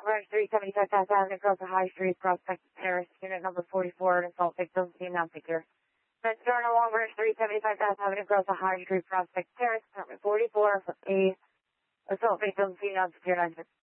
Long Branch 375 South Avenue, across the High Street, Prospect Terrace, unit number 44, an assault victim, seen now figure. That's Darnell, Long Branch 375 South Avenue, across the High Street, Prospect Terrace, apartment 44, a assault victim, seen now secure 96.